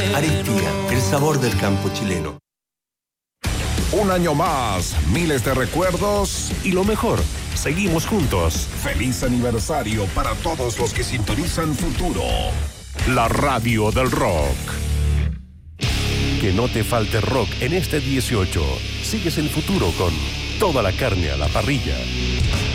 Areitía, el sabor del campo chileno. Un año más, miles de recuerdos y lo mejor, seguimos juntos. Feliz aniversario para todos los que sintonizan Futuro, la radio del rock. Que no te falte rock en este 18. Sigues en Futuro con toda la carne a la parrilla.